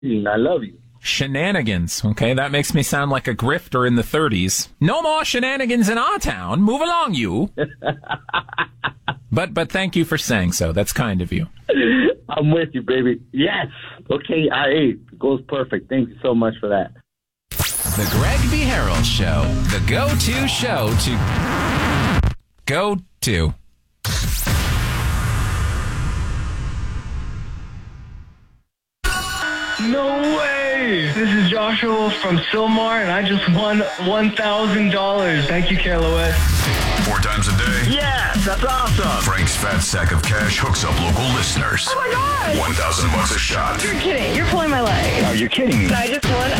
I love you. Shenanigans. Okay, that makes me sound like a grifter in the 30s. No more shenanigans in our town. Move along, you. But thank you for saying so. That's kind of you. I'm with you, baby. Yes. Okay, it goes perfect. Thank you so much for that. The Greg B. Harrell Show. The go-to show to go to. No way! This is Joshua from Sylmar, and I just won $1,000. Thank you, KLOS. 4 times a day? Yes, that's awesome! Frank's fat sack of cash hooks up local listeners. Oh my God! $1,000 a shot. You're kidding. You're pulling my leg. Are you kidding me? I just won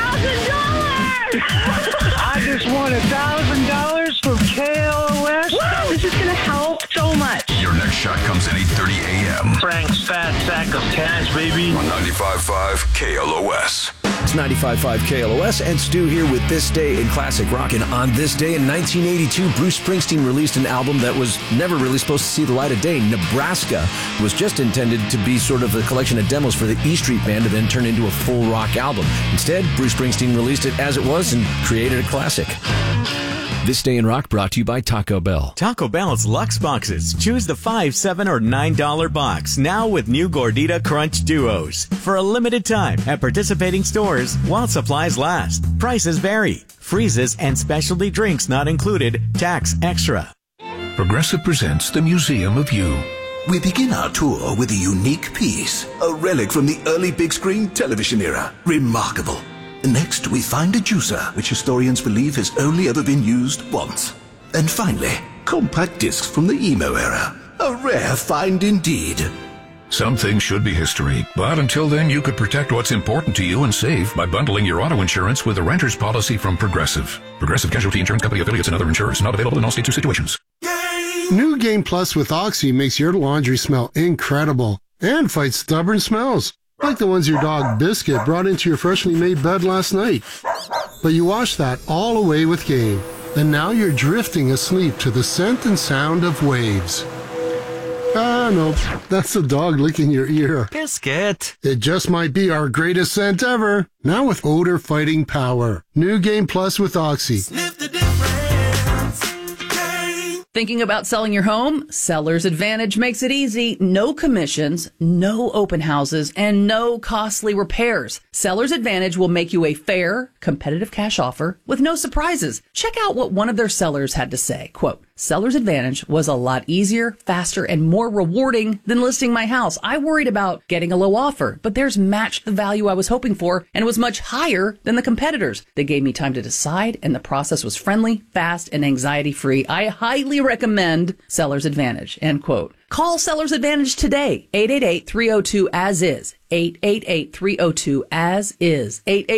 $1,000! I just won $1,000 from KLOS. Wow, this is going to help so much. Your next shot comes at 8:30 a.m. Frank's fat sack of cash, baby. on 95.5 KLOS. It's 95.5 KLOS, and Stu here with This Day in Classic Rock. And on this day in 1982, Bruce Springsteen released an album that was never really supposed to see the light of day. Nebraska was just intended to be sort of a collection of demos for the E Street Band to then turn into a full rock album. Instead, Bruce Springsteen released it as it was and created a classic. This Day in Rock brought to you by Taco Bell. Taco Bell's Luxe Boxes. Choose the $5, $7, or $9 box. Now with new Gordita Crunch Duos. For a limited time at participating stores while supplies last. Prices vary. Freezes and specialty drinks not included. Tax extra. Progressive presents the Museum of You. We begin our tour with a unique piece, a relic from the early big screen television era. Remarkable. Next, we find a juicer, which historians believe has only ever been used once. And finally, compact discs from the emo era. A rare find indeed. Some things should be history, but until then, you could protect what's important to you and save by bundling your auto insurance with a renter's policy from Progressive. Progressive Casualty Insurance Company affiliates and other insurers. Not available in all states or situations. New Game Plus with Oxy makes your laundry smell incredible and fights stubborn smells, like the ones your dog Biscuit brought into your freshly made bed last night. But you washed that all away with Game, and now you're drifting asleep to the scent and sound of waves. Ah, nope, that's the dog licking your ear. Biscuit. It just might be our greatest scent ever, now with odor-fighting power. New Game Plus with Oxy. Sniff the difference. Thinking about selling your home? Seller's Advantage makes it easy. No commissions, no open houses, and no costly repairs. Seller's Advantage will make you a fair, competitive cash offer with no surprises. Check out what one of their sellers had to say. Quote, Seller's Advantage was a lot easier, faster, and more rewarding than listing my house. I worried about getting a low offer, but theirs matched the value I was hoping for and was much higher than the competitors. They gave me time to decide, and the process was friendly, fast, and anxiety-free. I highly recommend Seller's Advantage, end quote. Call Seller's Advantage today, 888-302-AS-IS, 888-302-AS-IS,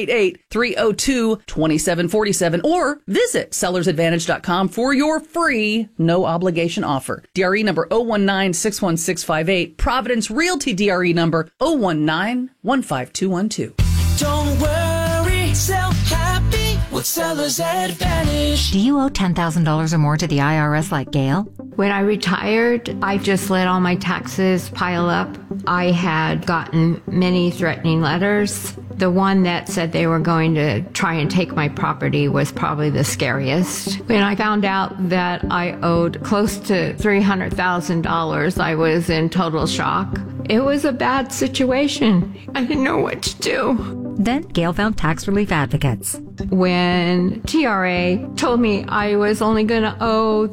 888-302-2747, or visit sellersadvantage.com for your free, no-obligation offer. DRE number 019-61658, Providence Realty DRE number 019-15212. Don't worry, sell happy with Seller's Advantage. Do you owe $10,000 or more to the IRS like Gail? When I retired, I just let all my taxes pile up. I had gotten many threatening letters. The one that said they were going to try and take my property was probably the scariest. When I found out that I owed close to $300,000, I was in total shock. It was a bad situation. I didn't know what to do. Then Gail found tax relief advocates. When TRA told me I was only going to owe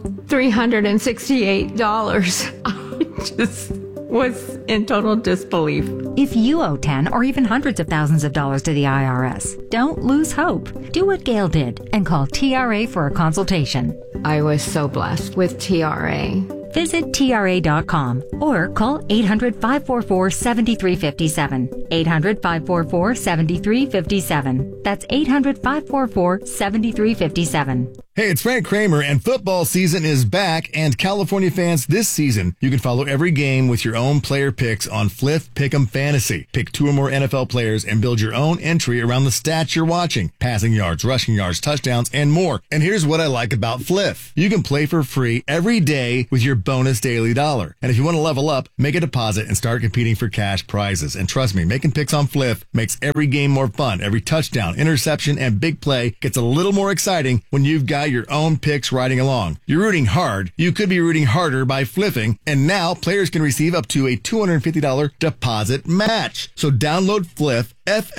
$368, I just was in total disbelief. If you owe 10 or even hundreds of thousands of dollars to the IRS, don't lose hope. Do what Gail did and call TRA for a consultation. I was so blessed with TRA. Visit TRA.com or call 800-544-7357. 800-544-7357. That's 800-544-7357. Hey, it's Frank Kramer, and football season is back, and California fans, this season, you can follow every game with your own player picks on Fliff Pick'em Fantasy. Pick 2 or more NFL players and build your own entry around the stats you're watching. Passing yards, rushing yards, touchdowns, and more. And here's what I like about Fliff. You can play for free every day with your bonus daily dollar. And if you want to level up, make a deposit and start competing for cash prizes. And trust me, making picks on Fliff makes every game more fun. Every touchdown, interception, and big play gets a little more exciting when you've got your own picks riding along. You're rooting hard. You could be rooting harder by fliffing. And now players can receive up to a $250 deposit match. So download Fliff,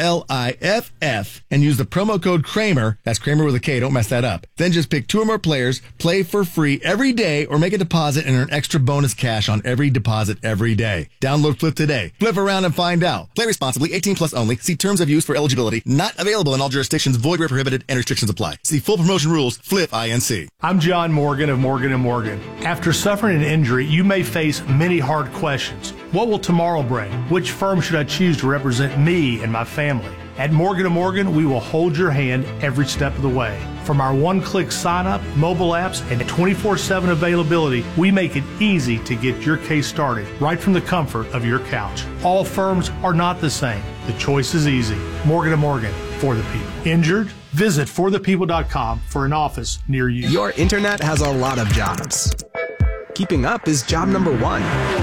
F-L-I-F-F, and use the promo code Kramer. That's Kramer with a K. Don't mess that up. Then just pick 2 or more players, play for free every day, or make a deposit and earn extra bonus cash on every deposit every day. Download Fliff today. Flip around and find out. Play responsibly. 18 plus only. See terms of use for eligibility. Not available in all jurisdictions. Void where prohibited and restrictions apply. See full promotion rules. Fliff INC. I'm John Morgan of Morgan & Morgan. After suffering an injury, you may face many hard questions. What will tomorrow bring? Which firm should I choose to represent me and my family? At Morgan & Morgan, we will hold your hand every step of the way. From our one-click sign-up, mobile apps, and 24/7 availability, we make it easy to get your case started right from the comfort of your couch. All firms are not the same. The choice is easy. Morgan & Morgan, for the people. Injured? Visit forthepeople.com for an office near you. Your internet has a lot of jobs. Keeping up is job number 1.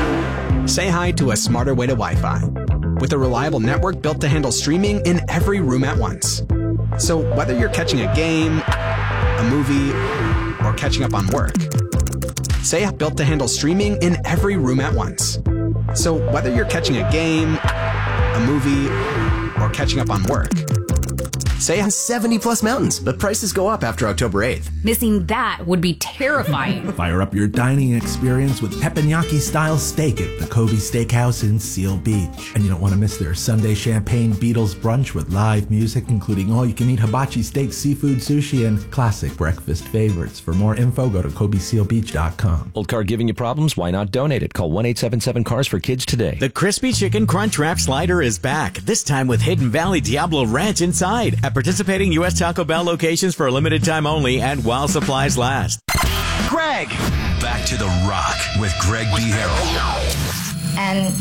Say hi to a smarter way to Wi-Fi. With a reliable network built to handle streaming in every room at once. So whether you're catching a game, a movie, or catching up on work, Say built to handle streaming in every room at once. So whether you're catching a game, a movie, or catching up on work, Say has 70 plus mountains, but prices go up after October 8th. Missing that would be terrifying. Fire up your dining experience with teppanyaki-style steak at the Kobe Steakhouse in Seal Beach. And you don't want to miss their Sunday Champagne Beatles brunch with live music, including all-you-can-eat hibachi steak, seafood, sushi, and classic breakfast favorites. For more info, go to KobeSealBeach.com. Old car giving you problems? Why not donate it? Call 1-877-CARS-FOR-KIDS today. The Crispy Chicken Crunch Wrap Slider is back, this time with Hidden Valley Diablo Ranch inside. At participating U.S. Taco Bell locations for a limited time only and while supplies last. Greg! Back to the Rock with Greg B. Harrell. And,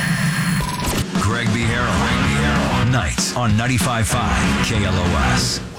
Greg B. Harrell. Nights on 95.5 KLOS.